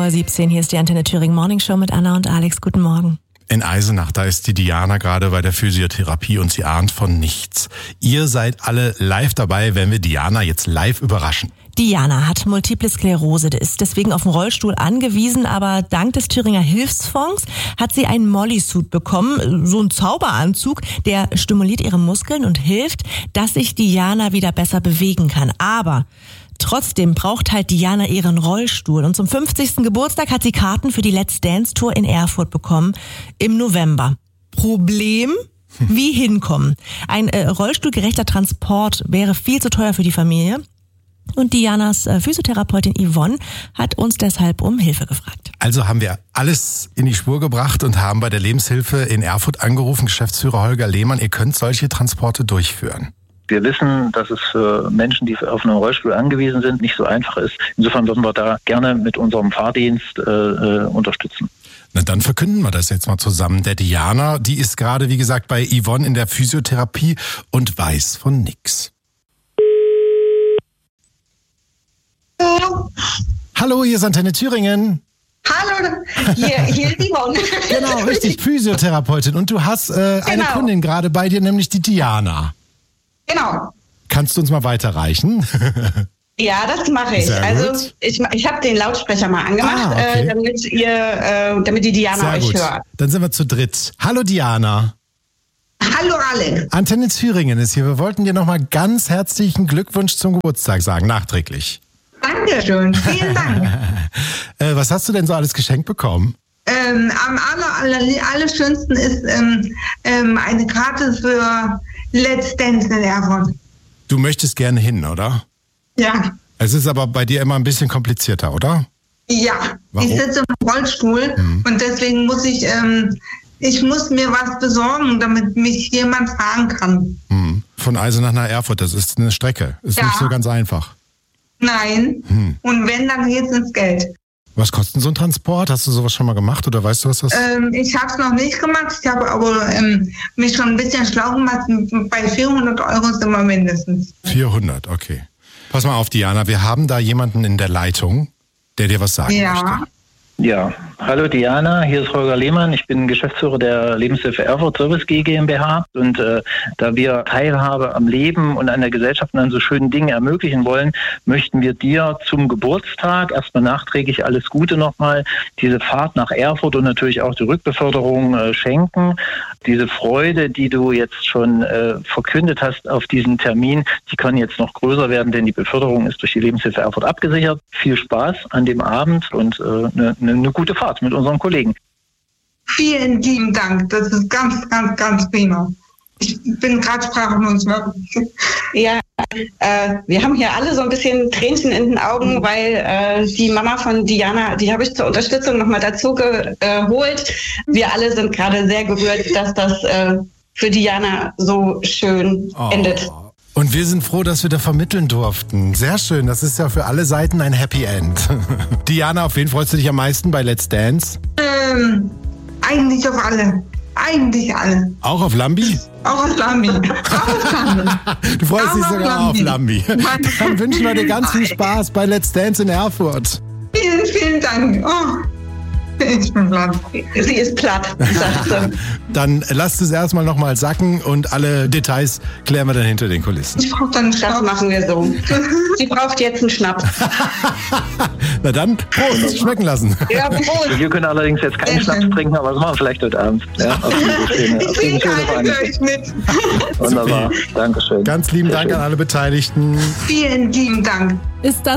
6:17 Uhr. Hier ist die Antenne Thüringen Morning Show mit Anna und Alex. Guten Morgen. In Eisenach, da ist die Diana gerade bei der Physiotherapie und sie ahnt von nichts. Ihr seid alle live dabei, wenn wir Diana jetzt live überraschen. Diana hat Multiple Sklerose, ist deswegen auf den Rollstuhl angewiesen, aber dank des Thüringer Hilfsfonds hat sie einen Molly-Suit bekommen, so einen Zauberanzug, der stimuliert ihre Muskeln und hilft, dass sich Diana wieder besser bewegen kann. Aber trotzdem braucht halt Diana ihren Rollstuhl und zum 50. Geburtstag hat sie Karten für die Let's Dance Tour in Erfurt bekommen im November. Problem? Wie hinkommen? Ein rollstuhlgerechter Transport wäre viel zu teuer für die Familie. Und Dianas Physiotherapeutin Yvonne hat uns deshalb um Hilfe gefragt. Also haben wir alles in die Spur gebracht und haben bei der Lebenshilfe in Erfurt angerufen, Geschäftsführer Holger Lehmann, ihr könnt solche Transporte durchführen. Wir wissen, dass es für Menschen, die auf einen Rollstuhl angewiesen sind, nicht so einfach ist. Insofern würden wir da gerne mit unserem Fahrdienst unterstützen. Na dann verkünden wir das jetzt mal zusammen. Der Diana, die ist gerade, wie gesagt, bei Yvonne in der Physiotherapie und weiß von nix. Hallo, hier ist Antenne Thüringen. Hallo, hier ist Yvonne. Genau, richtig, Physiotherapeutin. Und du hast eine Kundin gerade bei dir, nämlich die Diana. Genau. Kannst du uns mal weiterreichen? Ja, das mache ich. Sehr also gut. Ich habe den Lautsprecher mal angemacht, okay. damit die Diana Sehr euch gut. hört. Dann sind wir zu dritt. Hallo Diana. Hallo Alex. Antenne Thüringen ist hier. Wir wollten dir nochmal ganz herzlichen Glückwunsch zum Geburtstag sagen, nachträglich. Dankeschön, vielen Dank. Was hast du denn so alles geschenkt bekommen? Am allerschönsten ist eine Karte für Let's Dance in Erfurt. Du möchtest gerne hin, oder? Ja. Es ist aber bei dir immer ein bisschen komplizierter, oder? Ja. Warum? Ich sitze im Rollstuhl und deswegen muss ich muss mir was besorgen, damit mich jemand fahren kann. Von Eisenach nach Erfurt, das ist eine Strecke. Ist nicht so ganz einfach. Nein. Und wenn, dann geht's ins Geld. Was kostet denn so ein Transport? Hast du sowas schon mal gemacht oder weißt du, was das ist? Ich habe es noch nicht gemacht. Ich habe aber mich schon ein bisschen schlau gemacht. Bei 400 € sind wir mindestens. 400, okay. Pass mal auf, Diana, wir haben da jemanden in der Leitung, der dir was sagen möchte. Ja, hallo Diana, hier ist Holger Lehmann. Ich bin Geschäftsführer der Lebenshilfe Erfurt Service GmbH und da wir Teilhabe am Leben und an der Gesellschaft und an so schönen Dingen ermöglichen wollen, möchten wir dir zum Geburtstag erstmal nachträglich alles Gute nochmal, diese Fahrt nach Erfurt und natürlich auch die Rückbeförderung schenken. Diese Freude, die du jetzt schon verkündet hast auf diesen Termin, die kann jetzt noch größer werden, denn die Beförderung ist durch die Lebenshilfe Erfurt abgesichert. Viel Spaß an dem Abend und eine gute Fahrt mit unseren Kollegen. Vielen lieben Dank. Das ist ganz, ganz, ganz prima. Ich bin gerade sprachlos. Ja, wir haben hier alle so ein bisschen Tränchen in den Augen, weil die Mama von Diana, die habe ich zur Unterstützung nochmal dazu geholt. Wir alle sind gerade sehr gerührt, dass das für Diana so schön endet. Und wir sind froh, dass wir da vermitteln durften. Sehr schön, das ist ja für alle Seiten ein Happy End. Diana, auf wen freust du dich am meisten bei Let's Dance? Eigentlich auf alle. Eigentlich alle. Auch auf Lambi? Auch auf Lambi. Du freust dich sogar auf Lambi. Dann wünschen wir dir ganz viel Spaß bei Let's Dance in Erfurt. Vielen, vielen Dank. Ich bin platt. Sie ist platt, sagt sie. Dann lasst es erstmal nochmal sacken und alle Details klären wir dann hinter den Kulissen. Ich brauche dann einen Schnaps. Das machen wir so. Sie braucht jetzt einen Schnaps. Na dann, Prost, schmecken lassen. Ja, Prost. Wir können allerdings jetzt keinen Schnaps trinken, aber das machen wir vielleicht heute Abend. Ja, auf Ich trinke alle gleich mit. Wunderbar, Dankeschön. Ganz lieben Dank an alle Beteiligten. Vielen lieben Dank. Ist das